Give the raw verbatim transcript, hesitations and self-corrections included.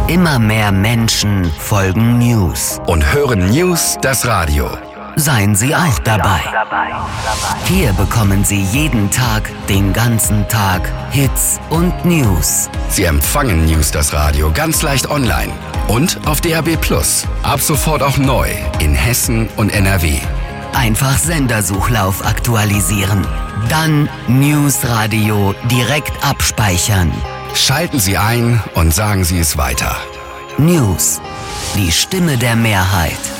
Immer mehr Menschen folgen News. Und hören News das Radio. Seien Sie auch dabei. Hier bekommen Sie jeden Tag, den ganzen Tag, Hits und News. Sie empfangen News das Radio ganz leicht online und auf D A B plus. Ab sofort auch neu in Hessen und N R W. Einfach Sendersuchlauf aktualisieren. Dann News Radio direkt abspeichern. Schalten Sie ein und sagen Sie es weiter. News. Die Stimme der Mehrheit.